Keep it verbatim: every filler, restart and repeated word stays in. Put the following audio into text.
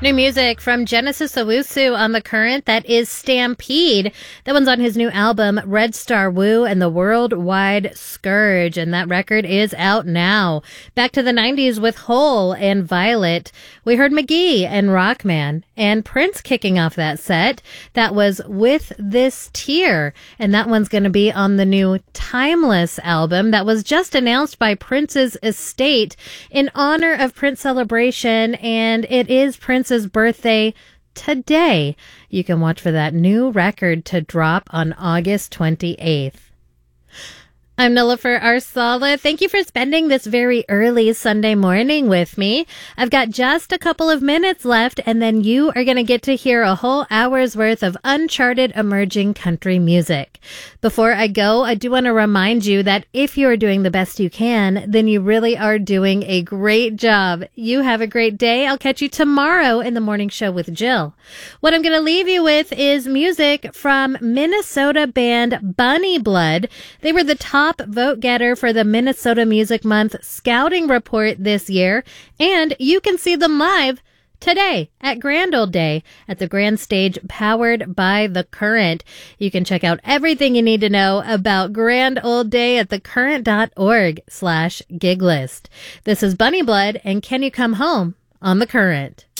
New music from Genesis Owusu on The Current. That is Stampede. That one's on his new album, Red Star Woo and the Worldwide Scourge. And that record is out now. Back to the nineties with Hole and Violet. We heard McGee and Rockman. And Prince kicking off that set. That was With This Tear. And that one's going to be on the new Timeless album that was just announced by Prince's estate in honor of Prince Celebration. And it is Prince's birthday today. You can watch for that new record to drop on August twenty-eighth. I'm Nilofer Arsala. Thank you for spending this very early Sunday morning with me. I've got just a couple of minutes left, and then you are going to get to hear a whole hour's worth of uncharted emerging country music. Before I go, I do want to remind you that if you're doing the best you can, then you really are doing a great job. You have a great day. I'll catch you tomorrow in the morning show with Jill. What I'm going to leave you with is music from Minnesota band Bunny Blood. They were the top vote getter for the Minnesota Music Month Scouting Report this year, and you can see them live today at Grand Old Day at the Grand Stage powered by The Current. You can check out everything you need to know about Grand Old Day at thecurrent.org slash gig list. This is Bunny Blood and Can You Come Home on The Current.